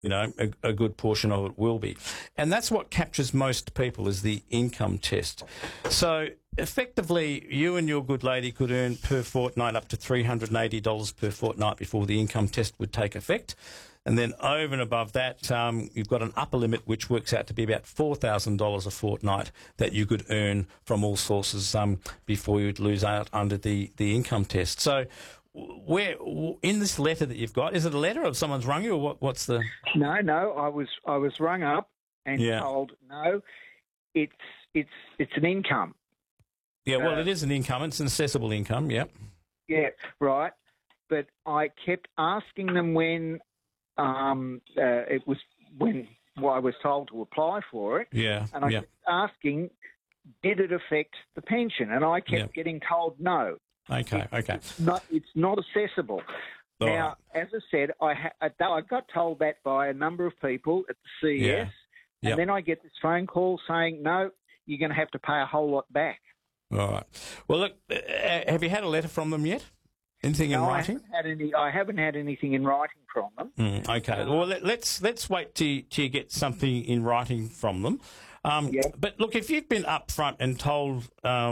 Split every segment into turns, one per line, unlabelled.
a good portion of it will be. And that's what captures most people, is the income test. So effectively, you and your good lady could earn per fortnight up to $380 per fortnight before the income test would take effect. And then over and above that, you've got an upper limit which works out to be about $4,000 a fortnight that you could earn from all sources before you'd lose out under the income test. So where in this letter that you've got, is it a letter or someone's rung you, or what's the...
No, I was rung up and told, no, it's an income.
Yeah, well, it is an income. It's an assessable income, yeah.
Yeah, right. But I kept asking them when I was told to apply for it. Yeah. And I kept asking, did it affect the pension? And I kept getting told no.
Okay.
It's not accessible. Now, as I said, I got told that by a number of people at the CES, and then I get this phone call saying, no, you're going to have to pay a whole lot back.
All right. Well, look, have you had a letter from them yet? Anything in writing?
I haven't had anything in writing from them.
Okay. Well, let's wait till you get something in writing from them. But look, if you've been upfront and told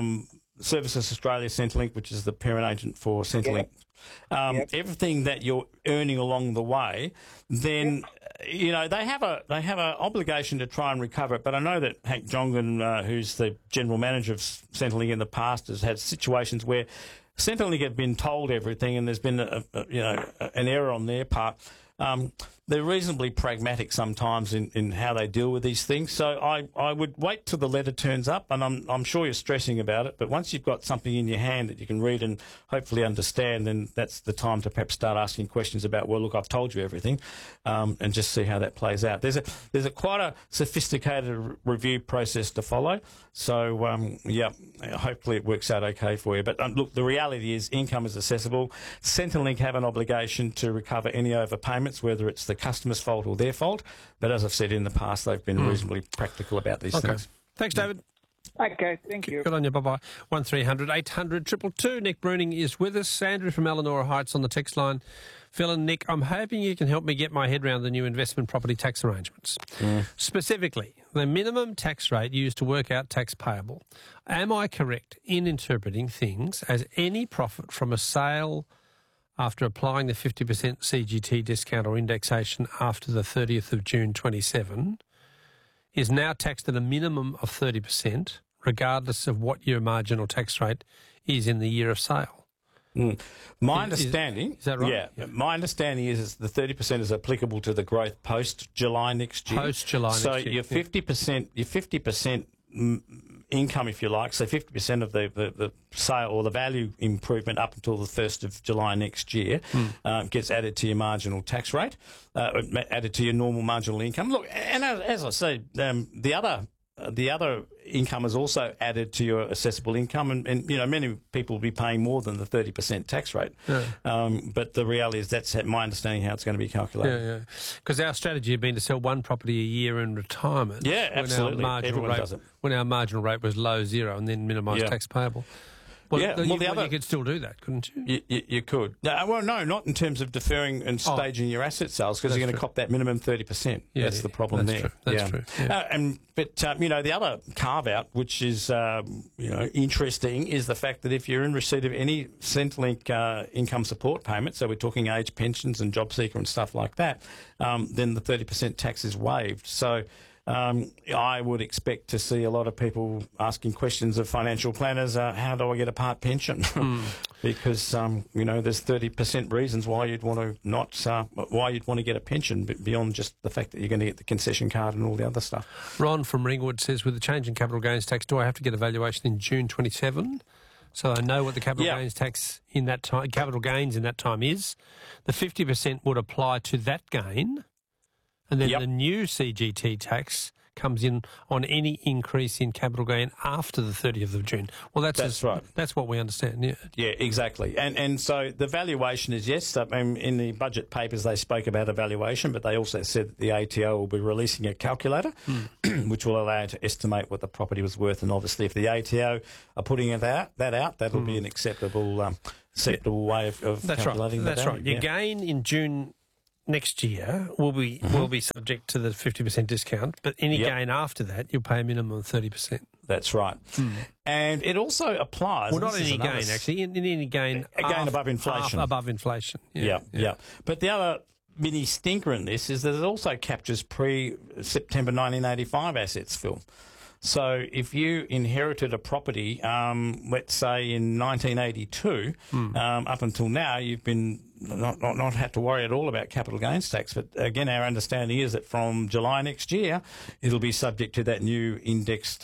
Services Australia Centrelink, which is the parent agent for Centrelink, everything that you're earning along the way, then they have a obligation to try and recover it. But I know that Hank Jongan, who's the general manager of Centrelink in the past, has had situations where Centrelink have been told everything, and there's been an error on their part. They're reasonably pragmatic sometimes in how they deal with these things. So I would wait till the letter turns up, and I'm sure you're stressing about it, but once you've got something in your hand that you can read and hopefully understand, then that's the time to perhaps start asking questions about, well, look, I've told you everything, and just see how that plays out. There's a quite a sophisticated review process to follow. So, hopefully it works out okay for you. But look, the reality is income is accessible. Centrelink have an obligation to recover any overpayments, whether it's the customer's fault or their fault. But as I've said in the past, they've been reasonably practical about these things.
Thanks, David.
Okay, thank you.
Good on you, bye-bye. 1300 800 222. Nick Bruning is with us. Andrew from Elanora Heights on the text line. Phil and Nick, I'm hoping you can help me get my head around the new investment property tax arrangements. Specifically, the minimum tax rate used to work out tax payable. Am I correct in interpreting things as any profit from a sale after applying the 50% CGT discount or indexation after the 30th of June 27 is now taxed at a minimum of 30%, regardless of what your marginal tax rate is in the year of sale?
My understanding...
Is that right?
Yeah. My understanding is the 30% is applicable to the growth post-July next year.
Post-July next year.
So your 50% income, if you like, so 50% of the sale or the value improvement up until the 1st of July next year gets added to your marginal tax rate, added to your normal marginal income. Look, and as I say, the other income is also added to your assessable income, and many people will be paying more than the 30% tax rate. But the reality is that's my understanding how it's going to be calculated.
Because our strategy had been to sell one property a year in retirement.
Yeah, absolutely. Everyone does it.
When our marginal rate was low, zero, and then minimise tax payable. Well, you could still do that, couldn't you?
You could. No, not in terms of deferring and staging your asset sales, because you're going to cop that minimum 30%. That's the problem there.
That's true. Yeah.
But the other carve-out, which is interesting, is the fact that if you're in receipt of any Centrelink income support payment, so we're talking age pensions and job seeker and stuff like that, then the 30% tax is waived. So I would expect to see a lot of people asking questions of financial planners, how do I get a part pension? Because, there's 30% reasons why you'd want to get a pension, but beyond just the fact that you're going to get the concession card and all the other stuff.
Ron from Ringwood says, with the change in capital gains tax, do I have to get a valuation in June 27? So I know what the capital gains tax in that time, capital gains in that time is. The 50% would apply to that gain. And then the new CGT tax comes in on any increase in capital gain after the 30th of June. Well, that's right. That's what we understand,
Yeah, exactly. And so the valuation is, yes, I mean, in the budget papers they spoke about a valuation, but they also said that the ATO will be releasing a calculator, which will allow you to estimate what the property was worth. And obviously if the ATO are putting that'll be an acceptable way of calculating that.
That's right. Your gain in June next year will be subject to the 50% discount, but any gain after that, you'll pay a minimum of 30%.
That's right. And it also applies...
Well, not any gain, actually. In any gain...
A gain above inflation.
Above inflation.
Yeah. But the other mini stinker in this is that it also captures pre-September 1985 assets, Phil. So if you inherited a property, let's say in 1982, up until now, you've been not had to worry at all about capital gains tax. But again, our understanding is that from July next year, it'll be subject to that new indexed,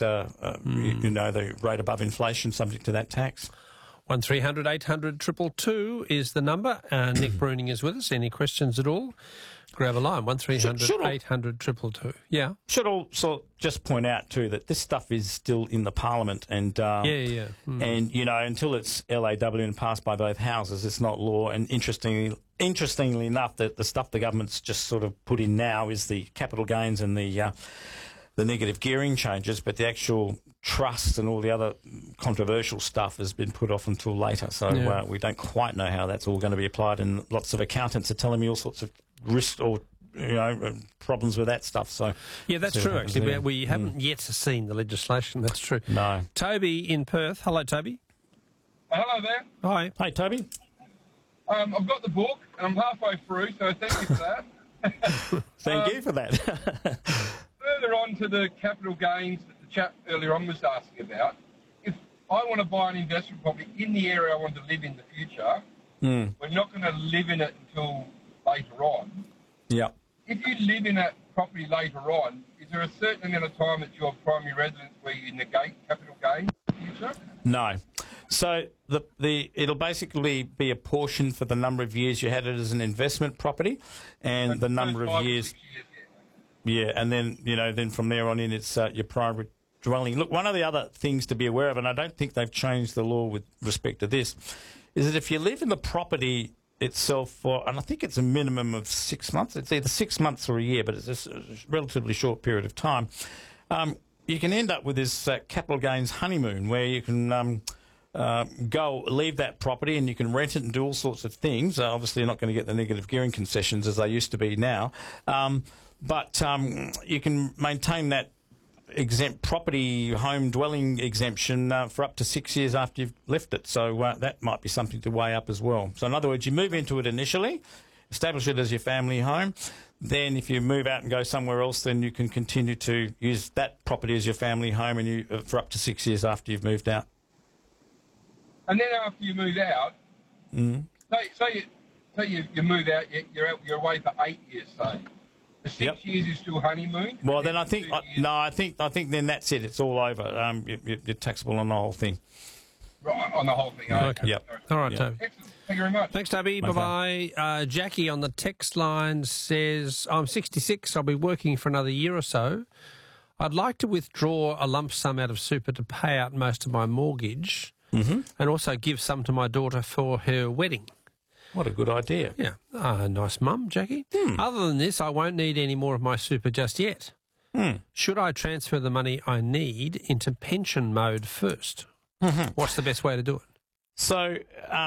the rate above inflation, subject to that tax.
1300 800 222 is the number. Nick Bruning is with us. Any questions at all? Grab a line, 1300 800 222. Yeah.
Should also just point out too that this stuff is still in the Parliament, and and until it's LAW and passed by both houses, it's not law. And interestingly enough, that the stuff the government's just sort of put in now is the capital gains and the negative gearing changes, but the actual trust and all the other controversial stuff has been put off until later. So we don't quite know how that's all going to be applied, and lots of accountants are telling me all sorts of risks or problems with that stuff. So
that's true. Actually, we haven't yet seen the legislation. That's true.
No.
Toby in Perth. Hello, Toby.
Hello there.
Hi.
Hey, Toby.
I've got the book, and I'm halfway through, so thank you for that.
Thank you for that.
Further on to the capital gains that the chap earlier on was asking about, if I want to buy an investment property in the area I want to live in the future, we're not going to live in it until later on.
Yeah.
If you live in that property later on, is there a certain amount of time that's your primary residence where you negate capital gains in the future?
No. So it'll basically be a portion for the number of years you had it as an investment property, and the number of years. Yeah, and then then from there on in, it's your primary dwelling. Look, one of the other things to be aware of, and I don't think they've changed the law with respect to this, is that if you live in the property itself for, and I think it's a minimum of 6 months, it's either 6 months or a year, but it's a relatively short period of time, you can end up with this capital gains honeymoon where you can leave that property and you can rent it and do all sorts of things. Obviously, you're not going to get the negative gearing concessions as they used to be now, but you can maintain that exempt property home dwelling exemption for up to 6 years after you've left it. So that might be something to weigh up as well. So in other words, you move into it initially, establish it as your family home. Then if you move out and go somewhere else, then you can continue to use that property as your family home and for up to 6 years after you've moved out.
And then after you move out, say you move out, you're away for 8 years, say. The 6 years is still honeymoon.
Well, then I think then that's it. It's all over. You're taxable on the whole thing.
Right, on the whole thing.
Okay. Yep.
All right, Toby.
Excellent. Thank you very much.
Thanks, Toby. Bye-bye. Jackie on the text line says, I'm 66. I'll be working for another year or so. I'd like to withdraw a lump sum out of super to pay out most of my mortgage and also give some to my daughter for her wedding.
What a good idea.
Yeah. Nice mum, Jackie. Other than this, I won't need any more of my super just yet. Should I transfer the money I need into pension mode first? What's the best way to do it?
So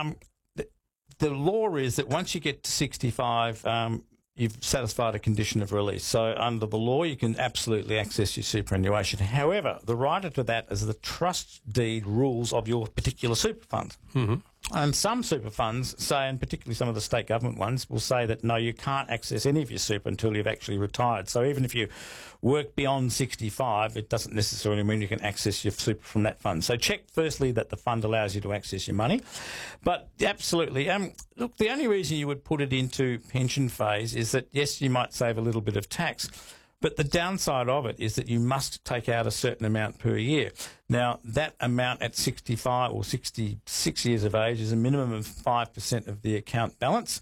the law is that once you get to 65, you've satisfied a condition of release. So under the law, you can absolutely access your superannuation. However, the rider to that is the trust deed rules of your particular super fund. And some super funds say, and particularly some of the state government ones, will say that, no, you can't access any of your super until you've actually retired. So even if you work beyond 65, it doesn't necessarily mean you can access your super from that fund. So check, firstly, that the fund allows you to access your money. But absolutely, look, the only reason you would put it into pension phase is that, yes, you might save a little bit of tax, but the downside of it is that you must take out a certain amount per year. Now, that amount at 65 or 66 years of age is a minimum of 5% of the account balance.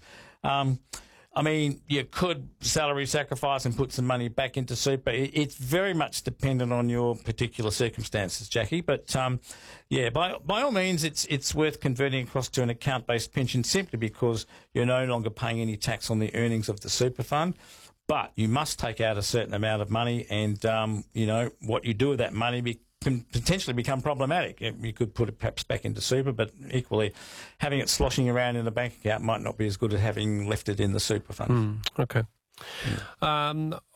I mean, you could salary sacrifice and put some money back into super. It's very much dependent on your particular circumstances, Jackie. But, by all means, it's worth converting across to an account-based pension simply because you're no longer paying any tax on the earnings of the super fund. But you must take out a certain amount of money and, what you do with that money can potentially become problematic. You could put it perhaps back into super, but equally having it sloshing around in a bank account might not be as good as having left it in the super fund.
Okay.